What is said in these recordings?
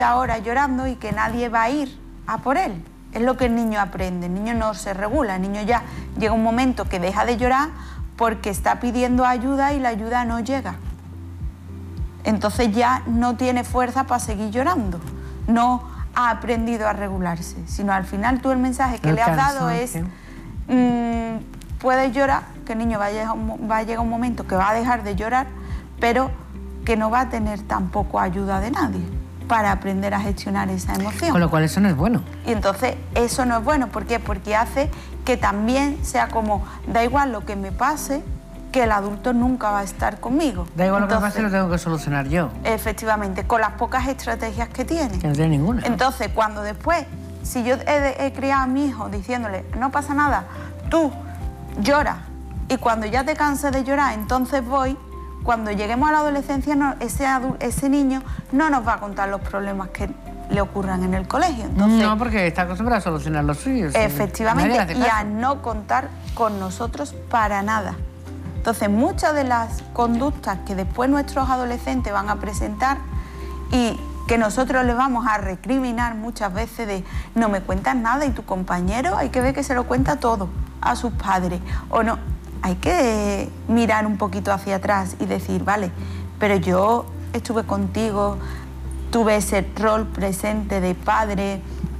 ahora llorando y que nadie va a ir a por él. Es lo que el niño aprende. El niño no se regula, el niño ya llega un momento que deja de llorar porque está pidiendo ayuda y la ayuda no llega. Entonces ya no tiene fuerza para seguir llorando. No ha aprendido a regularse, sino al final tú el mensaje que le has dado es puedes llorar, que el niño va a llegar un momento que va a dejar de llorar, pero que no va a tener tampoco ayuda de nadie para aprender a gestionar esa emoción. Con lo cual eso no es bueno. Y entonces eso no es bueno. ¿Por qué? Porque hace que también sea como, da igual lo que me pase, que el adulto nunca va a estar conmigo. Da igual lo que pase, lo tengo que solucionar yo. Efectivamente, con las pocas estrategias que tiene. Que no tiene ninguna. Entonces, cuando después, si yo he criado a mi hijo diciéndole, no pasa nada, tú lloras, y cuando ya te canses de llorar, entonces voy. Cuando lleguemos a la adolescencia, ese niño no nos va a contar los problemas que le ocurran en el colegio. Entonces, no, porque está acostumbrado a solucionar los suyos. Efectivamente, y a no contar con nosotros para nada. Entonces, muchas de las conductas que después nuestros adolescentes van a presentar y que nosotros les vamos a recriminar muchas veces de no me cuentas nada y tu compañero hay que ver que se lo cuenta todo a sus padres o no. Hay que mirar un poquito hacia atrás y decir, vale, pero yo estuve contigo, tuve ese rol presente de padre,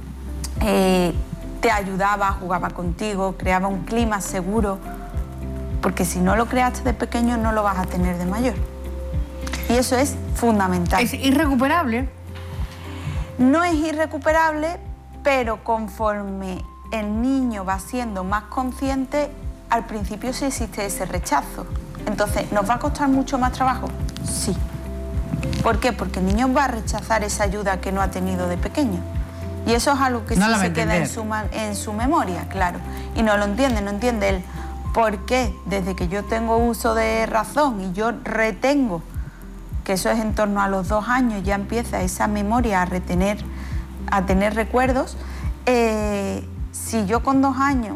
te ayudaba, jugaba contigo, creaba un clima seguro, porque si no lo creaste de pequeño no lo vas a tener de mayor. Y eso es fundamental. ¿Es irrecuperable? No es irrecuperable, pero conforme el niño va siendo más consciente, al principio sí existe ese rechazo. Entonces, ¿nos va a costar mucho más trabajo? Sí. ¿Por qué? Porque el niño va a rechazar esa ayuda que no ha tenido de pequeño. Y eso es algo que sí se queda en su memoria, claro. Y no lo entiende, no entiende él por qué desde que yo tengo uso de razón y yo retengo, que eso es en torno a los 2 años, ya empieza esa memoria a tener recuerdos. Si yo con 2 años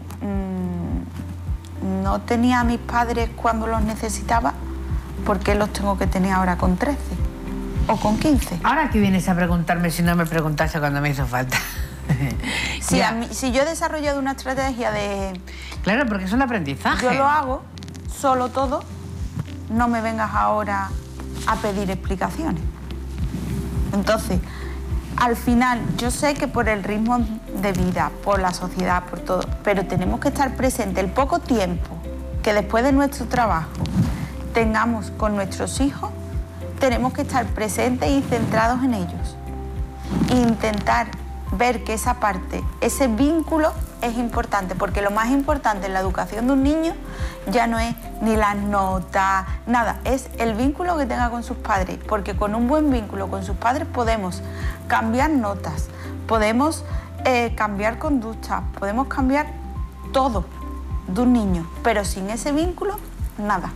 no tenía a mis padres cuando los necesitaba, ¿por qué los tengo que tener ahora con 13 o con 15? Ahora que vienes a preguntarme si no me preguntaste cuando me hizo falta. Si yo he desarrollado una estrategia de... Claro, porque es un aprendizaje. Yo lo hago, solo todo, no me vengas ahora a pedir explicaciones. Entonces, al final, yo sé que por el ritmo de vida, por la sociedad, por todo, pero tenemos que estar presentes el poco tiempo que después de nuestro trabajo tengamos con nuestros hijos, tenemos que estar presentes y centrados en ellos. E intentar ver que esa parte, ese vínculo es importante, porque lo más importante en la educación de un niño ya no es ni las notas, nada, es el vínculo que tenga con sus padres, porque con un buen vínculo con sus padres podemos cambiar notas, podemos cambiar conductas, podemos cambiar todo de un niño, pero sin ese vínculo, nada.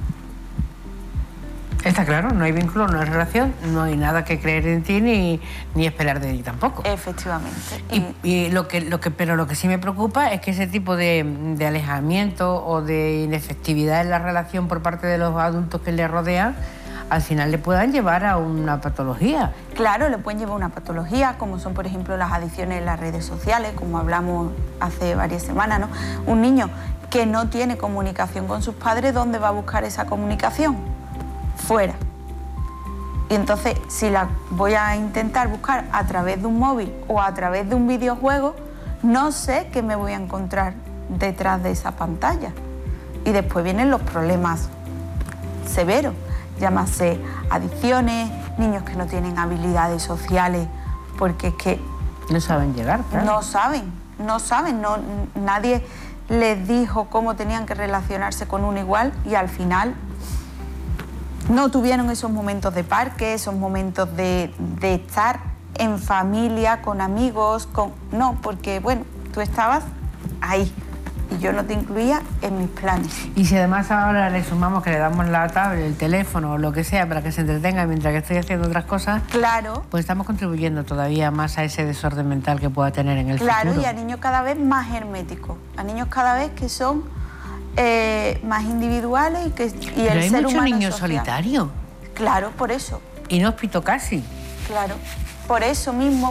Está claro, no hay vínculo, no hay relación, no hay nada que creer en ti ni esperar de ti tampoco. Efectivamente. Pero lo que sí me preocupa es que ese tipo de alejamiento o de inefectividad en la relación por parte de los adultos que le rodean, al final le puedan llevar a una patología. Claro, le pueden llevar a una patología, como son, por ejemplo, las adicciones en las redes sociales, como hablamos hace varias semanas, ¿no? Un niño que no tiene comunicación con sus padres, ¿dónde va a buscar esa comunicación? Fuera. Y entonces, si la voy a intentar buscar a través de un móvil o a través de un videojuego, no sé qué me voy a encontrar detrás de esa pantalla. Y después vienen los problemas severos, llámase adicciones, niños que no tienen habilidades sociales, porque es que... No saben llegar, claro. No saben, nadie les dijo cómo tenían que relacionarse con uno igual y al final... No tuvieron esos momentos de parque, esos momentos de estar en familia, con amigos, No, porque, bueno, tú estabas ahí y yo no te incluía en mis planes. Y si además ahora le sumamos que le damos la tablet, el teléfono o lo que sea para que se entretenga mientras que estoy haciendo otras cosas... Claro. Pues estamos contribuyendo todavía más a ese desorden mental que pueda tener en el futuro. Claro, y a niños cada vez más herméticos, a niños cada vez que son... más individuales y el ser humano. Hay mucho niño solitario. Claro, por eso. Inhóspito casi. Claro. por eso mismo,